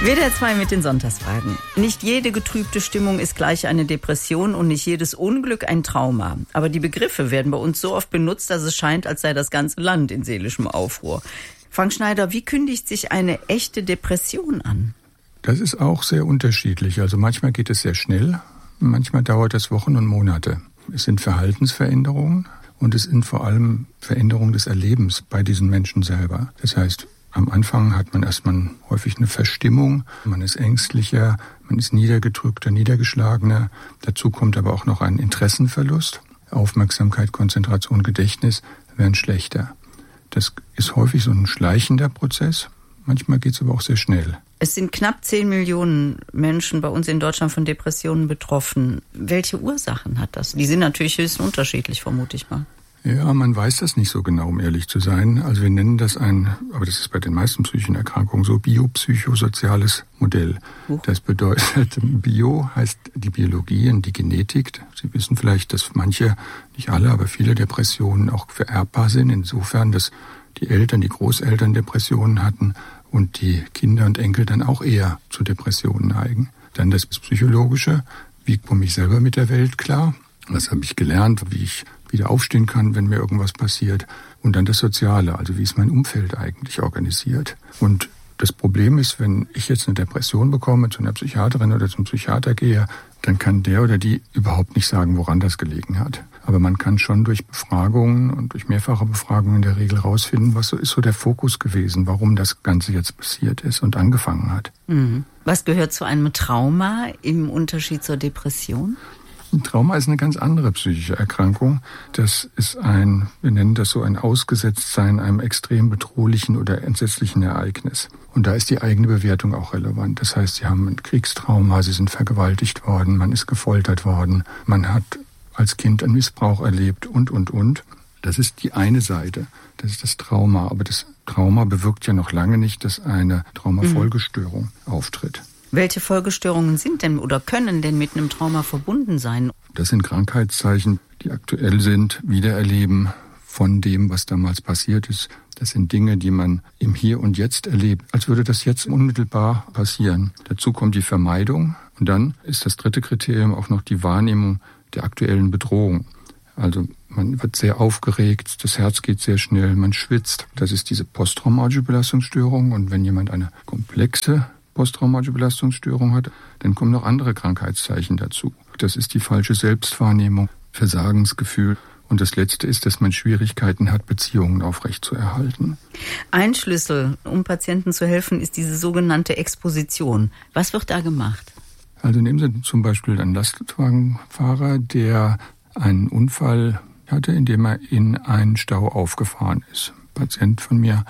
WDR 2 mit den Sonntagsfragen. Nicht jede getrübte Stimmung ist gleich eine Depression und nicht jedes Unglück ein Trauma. Aber die Begriffe werden bei uns so oft benutzt, dass es scheint, als sei das ganze Land in seelischem Aufruhr. Frank Schneider, wie kündigt sich eine echte Depression an? Das ist auch sehr unterschiedlich. Also manchmal geht es sehr schnell, manchmal dauert es Wochen und Monate. Es sind Verhaltensveränderungen und es sind vor allem Veränderungen des Erlebens bei diesen Menschen selber. Das heißt, am Anfang hat man erstmal häufig eine Verstimmung, man ist ängstlicher, man ist niedergedrückter, niedergeschlagener. Dazu kommt aber auch noch ein Interessenverlust. Aufmerksamkeit, Konzentration, Gedächtnis werden schlechter. Das ist häufig so ein schleichender Prozess. Manchmal geht es aber auch sehr schnell. Es sind knapp 10 Millionen Menschen bei uns in Deutschland von Depressionen betroffen. Welche Ursachen hat das? Die sind natürlich höchst unterschiedlich, vermute ich mal. Ja, man weiß das nicht so genau, um ehrlich zu sein. Also wir nennen das aber das ist bei den meisten psychischen Erkrankungen so, biopsychosoziales Modell. Das bedeutet, Bio heißt die Biologie und die Genetik. Sie wissen vielleicht, dass manche, nicht alle, aber viele Depressionen auch vererbbar sind. Insofern, dass die Eltern, die Großeltern Depressionen hatten und die Kinder und Enkel dann auch eher zu Depressionen neigen. Dann das Psychologische, wie komme ich selber mit der Welt klar? Was habe ich gelernt, wie ich wieder aufstehen kann, wenn mir irgendwas passiert. Und dann das Soziale, also wie ist mein Umfeld eigentlich organisiert. Und das Problem ist, wenn ich jetzt eine Depression bekomme, zu einer Psychiaterin oder zum Psychiater gehe, dann kann der oder die überhaupt nicht sagen, woran das gelegen hat. Aber man kann schon durch Befragungen und durch mehrfache Befragungen in der Regel rausfinden, was ist so der Fokus gewesen, warum das Ganze jetzt passiert ist und angefangen hat. Was gehört zu einem Trauma im Unterschied zur Depression? Ein Trauma ist eine ganz andere psychische Erkrankung. Das ist wir nennen das so ein Ausgesetztsein einem extrem bedrohlichen oder entsetzlichen Ereignis. Und da ist die eigene Bewertung auch relevant. Das heißt, Sie haben ein Kriegstrauma, Sie sind vergewaltigt worden, man ist gefoltert worden, man hat als Kind einen Missbrauch erlebt und. Das ist die eine Seite, das ist das Trauma. Aber das Trauma bewirkt ja noch lange nicht, dass eine Traumafolgestörung auftritt. Welche Folgestörungen sind denn oder können denn mit einem Trauma verbunden sein? Das sind Krankheitszeichen, die aktuell sind, Wiedererleben von dem, was damals passiert ist. Das sind Dinge, die man im Hier und Jetzt erlebt, als würde das jetzt unmittelbar passieren. Dazu kommt die Vermeidung und dann ist das dritte Kriterium auch noch die Wahrnehmung der aktuellen Bedrohung. Also man wird sehr aufgeregt, das Herz geht sehr schnell, man schwitzt. Das ist diese posttraumatische Belastungsstörung und wenn jemand eine komplexe posttraumatische Belastungsstörung hat, dann kommen noch andere Krankheitszeichen dazu. Das ist die falsche Selbstwahrnehmung, Versagensgefühl. Und das Letzte ist, dass man Schwierigkeiten hat, Beziehungen aufrechtzuerhalten. Ein Schlüssel, um Patienten zu helfen, ist diese sogenannte Exposition. Was wird da gemacht? Also nehmen Sie zum Beispiel einen Lastwagenfahrer, der einen Unfall hatte, in dem er in einen Stau aufgefahren ist. Ein Patient von mir,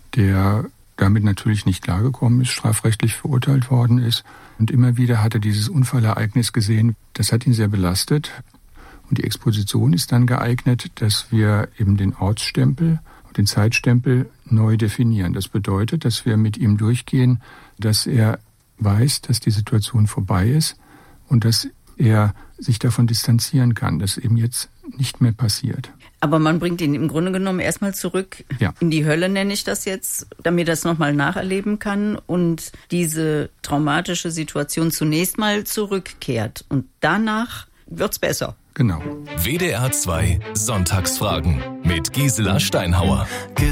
der damit natürlich nicht klargekommen ist, strafrechtlich verurteilt worden ist. Und immer wieder hat er dieses Unfallereignis gesehen. Das hat ihn sehr belastet. Und die Exposition ist dann geeignet, dass wir eben den Ortsstempel und den Zeitstempel neu definieren. Das bedeutet, dass wir mit ihm durchgehen, dass er weiß, dass die Situation vorbei ist und dass er sich davon distanzieren kann, dass eben jetzt nicht mehr passiert. Aber man bringt ihn im Grunde genommen erstmal zurück in die Hölle, nenne ich das jetzt, damit er es nochmal nacherleben kann und diese traumatische Situation zunächst mal zurückkehrt. Und danach wird's besser. Genau. WDR 2 Sonntagsfragen mit Gisela Steinhauer.